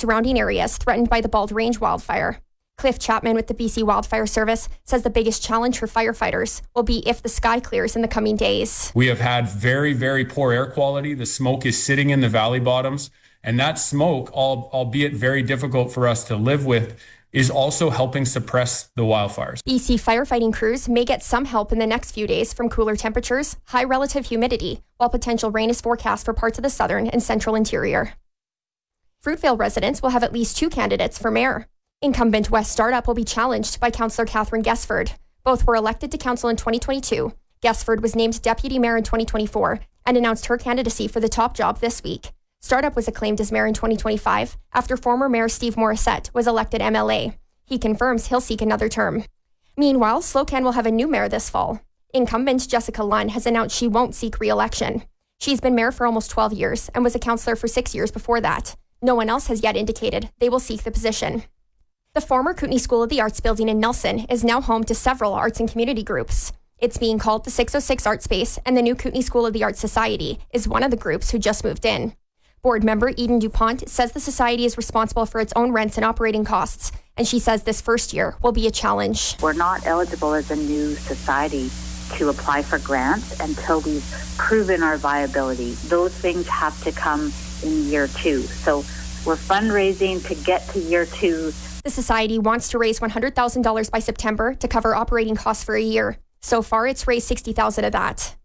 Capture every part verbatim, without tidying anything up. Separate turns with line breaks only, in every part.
surrounding areas threatened by the Bald Range wildfire. Cliff Chapman with the B C Wildfire Service says the biggest challenge for firefighters will be if the sky clears in the coming days.
We have had very, very poor air quality. The smoke is sitting in the valley bottoms, and that smoke, albeit very difficult for us to live with, is also helping suppress the wildfires.
B C firefighting crews may get some help in the next few days from cooler temperatures, high relative humidity, while potential rain is forecast for parts of the southern and central interior. Fruitvale residents will have at least two candidates for mayor. Incumbent West Startup will be challenged by Councillor Catherine Gesford. Both were elected to council in twenty twenty-two. Gesford was named deputy mayor in twenty twenty-four and announced her candidacy for the top job this week. Startup was acclaimed as mayor in twenty twenty-five after former Mayor Steve Morissette was elected M L A. He confirms he'll seek another term. Meanwhile, Slocan will have a new mayor this fall. Incumbent Jessica Lunn has announced she won't seek re-election. She's been mayor for almost twelve years and was a councillor for six years before that. No one else has yet indicated they will seek the position. The former Kootenay School of the Arts building in Nelson is now home to several arts and community groups. It's being called the six oh six Art Space, and the new Kootenay School of the Arts Society is one of the groups who just moved in. Board member Eden DuPont says the society is responsible for its own rents and operating costs, and she says this first year will be a challenge.
We're not eligible as a new society to apply for grants until we've proven our viability. Those things have to come in year two. So we're fundraising to get to year two.
The society wants to raise one hundred thousand dollars by September to cover operating costs for a year. So far, it's raised sixty thousand dollars of that.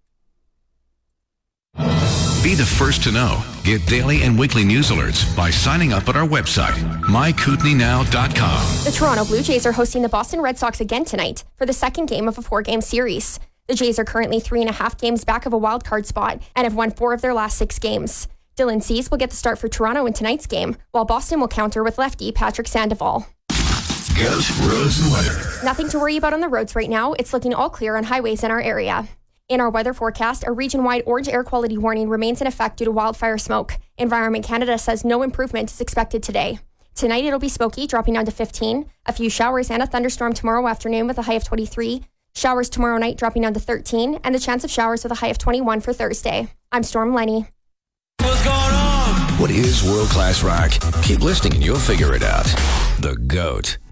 Be the first to know. Get daily and weekly news alerts by signing up at our website, my kootenay now dot com.
The Toronto Blue Jays are hosting the Boston Red Sox again tonight for the second game of a four-game series. The Jays are currently three and a half games back of a wild card spot and have won four of their last six games. Dylan Cease will get the start for Toronto in tonight's game, while Boston will counter with lefty Patrick Sandoval.
Goat, roads, and weather.
Nothing to worry about on the roads right now. It's looking all clear on highways in our area. In our weather forecast, a region-wide orange air quality warning remains in effect due to wildfire smoke. Environment Canada says no improvement is expected today. Tonight it'll be smoky, dropping down to fifteen. A few showers and a thunderstorm tomorrow afternoon with a high of twenty-three. Showers tomorrow night dropping down to thirteen. And the chance of showers with a high of twenty-one for Thursday. I'm Storm Lenny.
What's going on? What is world-class rock? Keep listening and you'll figure it out. The GOAT.